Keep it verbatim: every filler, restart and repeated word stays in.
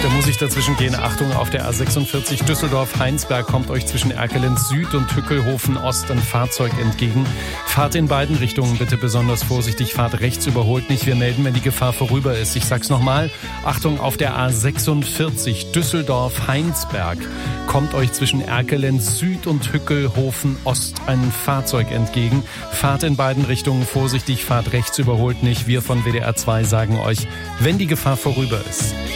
Da muss ich dazwischen gehen. Achtung, auf der A sechsundvierzig Düsseldorf-Heinsberg kommt euch zwischen Erkelenz Süd und Hückelhofen Ost ein Fahrzeug entgegen. Fahrt in beiden Richtungen bitte besonders vorsichtig. Fahrt rechts, überholt nicht. Wir melden, wenn die Gefahr vorüber ist. Ich sag's nochmal. Achtung, auf der A sechsundvierzig Düsseldorf-Heinsberg kommt euch zwischen Erkelenz Süd und Hückelhofen Ost ein Fahrzeug entgegen. Fahrt in beiden Richtungen vorsichtig. Fahrt rechts, überholt nicht. Wir von W D R zwei sagen euch, wenn die Gefahr vorüber ist.